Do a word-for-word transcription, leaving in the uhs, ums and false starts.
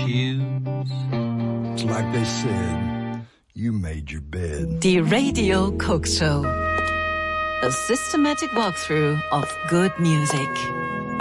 shoes. It's like they said, you made your bed. Die Radio Cook Show. A systematic walkthrough of good music.